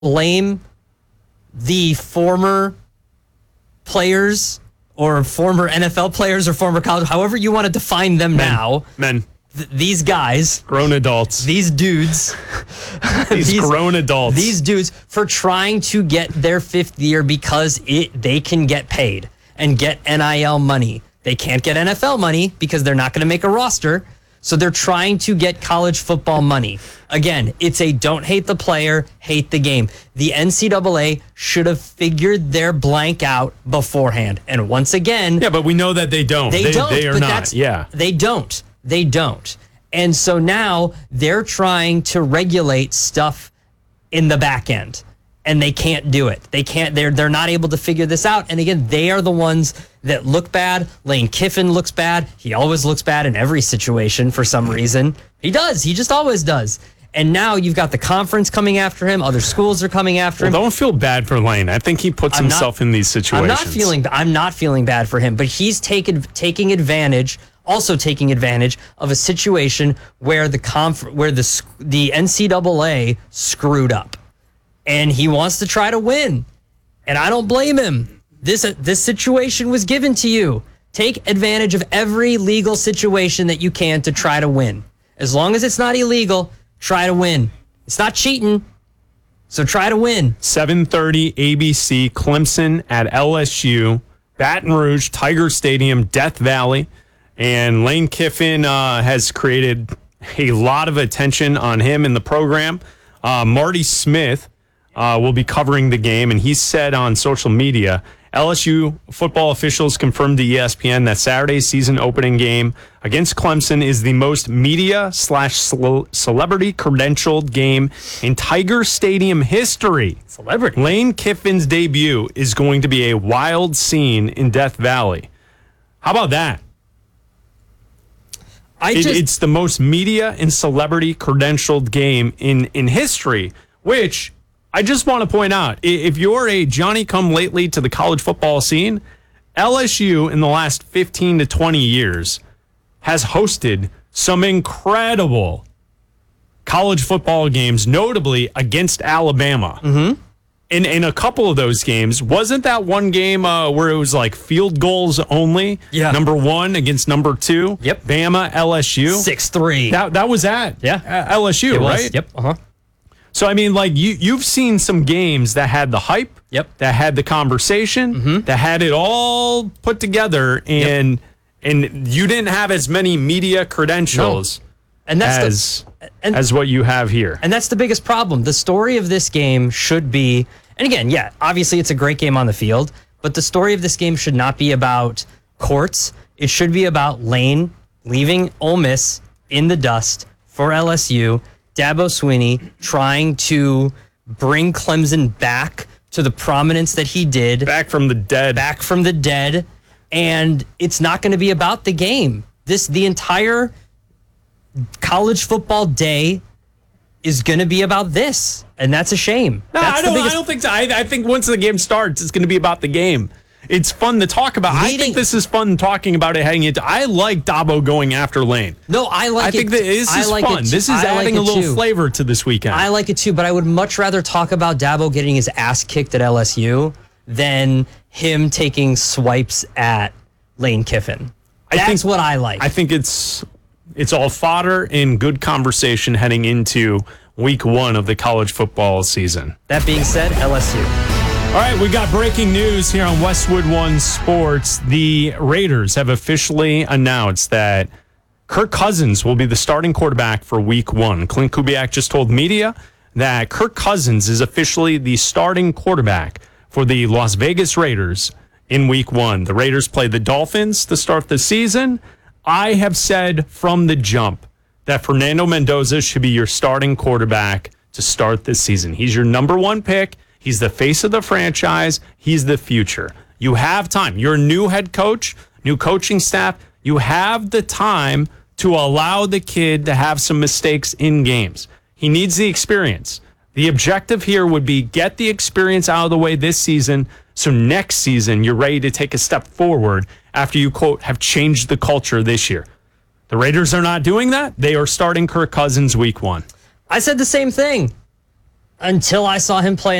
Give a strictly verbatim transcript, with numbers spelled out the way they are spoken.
blame the former players or former N F L players or former college, however you want to define them Men. now. Men. Th- these guys. Grown adults. These dudes. these, these grown adults. These dudes for trying to get their fifth year because it they can get paid and get N I L money. They can't get N F L money because they're not going to make a roster. So they're trying to get college football money. Again, it's a don't hate the player, hate the game. The N C double A should have figured their blank out beforehand. And once again... Yeah, but we know that they don't. They, they don't. They are but not. That's, yeah. They don't. They don't. And so now they're trying to regulate stuff in the back end. And they can't do it. They can't, they're they're not able to figure this out. And again, they are the ones that look bad. Lane Kiffin looks bad. He always looks bad in every situation for some reason. He does. He just always does. And now you've got the conference coming after him. Other schools are coming after well, him. Don't feel bad for Lane. I think he puts I'm himself not, in these situations. I'm not feeling I'm not feeling bad for him, but he's taken taking advantage also taking advantage of a situation where the conf, where the the N C double A screwed up. And he wants to try to win. And I don't blame him. This uh, this situation was given to you. Take advantage of every legal situation that you can to try to win. As long as it's not illegal, try to win. It's not cheating, so try to win. seven thirty A B C, Clemson at L S U, Baton Rouge, Tiger Stadium, Death Valley. And Lane Kiffin uh, has created a lot of attention on him in the program. Uh, Marty Smith Uh, will be covering the game, and he said on social media, L S U football officials confirmed to E S P N that Saturday's season opening game against Clemson is the most media slash celebrity credentialed game in Tiger Stadium history. Celebrity. Lane Kiffin's debut is going to be a wild scene in Death Valley. How about that? I it, just, it's the most media and celebrity credentialed game in, in history, which... I just want to point out, if you're a Johnny-come-lately to the college football scene, L S U in the last fifteen to twenty years has hosted some incredible college football games, notably against Alabama. Mm-hmm. In, in a couple of those games, wasn't that one game uh, where it was like field goals only? Yeah. Number one against number two? Yep. Bama, L S U? six three. That, that was at yeah. L S U, it was. right? Yep. Uh-huh. So, I mean, like, you, you've seen some games that had the hype, yep. that had the conversation, mm-hmm. that had it all put together, and yep. and you didn't have as many media credentials no. and that's as, the, and, as what you have here. And that's the biggest problem. The story of this game should be, and again, yeah, obviously it's a great game on the field, but the story of this game should not be about courts. It should be about Lane leaving Ole Miss in the dust for L S U, Dabo Swinney trying to bring Clemson back to the prominence that he did. Back from the dead. Back from the dead. And it's not going to be about the game. This the entire college football day is going to be about this. And that's a shame. No, that's I don't, biggest... I don't think so. I, I think once the game starts, it's going to be about the game. It's fun to talk about. Leading, I think this is fun talking about it heading into. I like Dabo going after Lane. No, I like I it. think that this is like fun. This is I adding like a little too. flavor to this weekend. I like it too, but I would much rather talk about Dabo getting his ass kicked at L S U than him taking swipes at Lane Kiffin. That's I think, what I like. I think it's it's all fodder and good conversation heading into week one of the college football season. That being said, L S U. All right, we got breaking news here on Westwood One Sports. The Raiders have officially announced that Kirk Cousins will be the starting quarterback for week one. Clint Kubiak just told media that Kirk Cousins is officially the starting quarterback for the Las Vegas Raiders in week one. The Raiders play the Dolphins to start the season. I have said from the jump that Fernando Mendoza should be your starting quarterback to start this season. He's your number one pick. He's the face of the franchise. He's the future. You have time. You're a new head coach, new coaching staff. You have the time to allow the kid to have some mistakes in games. He needs the experience. The objective here would be get the experience out of the way this season so next season you're ready to take a step forward after you, quote, have changed the culture this year. The Raiders are not doing that. They are starting Kirk Cousins week one. I said the same thing. until I saw him play